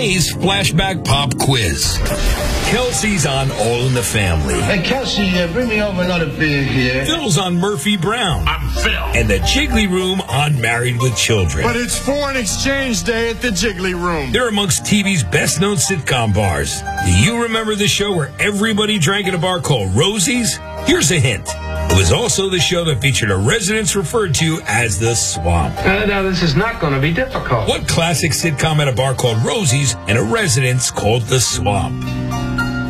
today's Flashback Pop Quiz. Kelsey's on All in the Family. Hey, Kelsey, bring me over another beer here. Phil's on Murphy Brown. I'm Phil. And the Jiggly Room on Married with Children. But it's foreign exchange day at the Jiggly Room. They're amongst TV's best-known sitcom bars. Do you remember the show where everybody drank at a bar called Rosie's? Here's a hint. It was also the show that featured a residence referred to as the Swamp. Now, this is not going to be difficult. What classic sitcom had a bar called Rosie's and a residence called the Swamp?